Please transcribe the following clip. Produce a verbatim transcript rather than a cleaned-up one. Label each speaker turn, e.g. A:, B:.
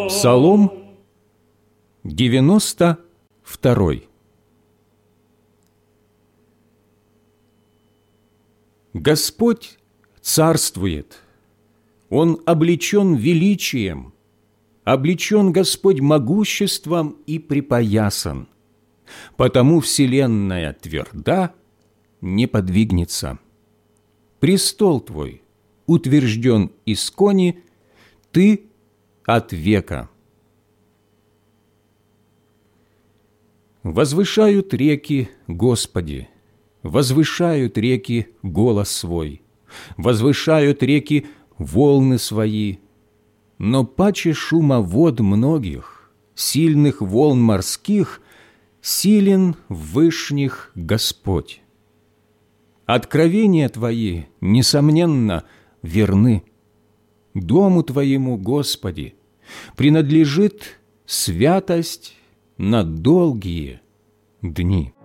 A: Псалом девяносто второй. Господь царствует, Он облечен величием, облечен Господь могуществом и припоясан, потому вселенная тверда, не подвигнется. Престол Твой утвержден искони, Ты от века. Возвышают реки Господи, возвышают реки голос свой, возвышают реки волны свои, но паче шума вод многих, сильных волн морских, силен в вышних Господь. Откровения Твои, несомненно, верны. Дому Твоему, Господи, принадлежит святость на долгие дни.